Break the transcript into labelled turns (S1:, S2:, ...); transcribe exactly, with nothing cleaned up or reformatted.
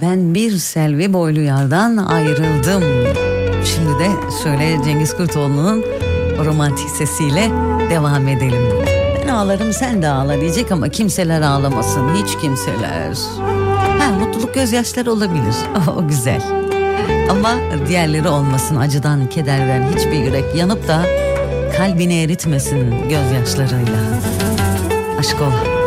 S1: Ben bir Selvi boylu yardan ayrıldım. Şimdi de şöyle Cengiz Kurtoğlu'nun o romantik sesiyle devam edelim. Ben ağlarım sen de ağla diyecek ama kimseler ağlamasın, hiç kimseler. Ha, mutluluk gözyaşları olabilir, o güzel. Ama diğerleri olmasın, acıdan, kederden hiçbir yürek yanıp da kalbini eritmesin gözyaşlarıyla. Aşk ol.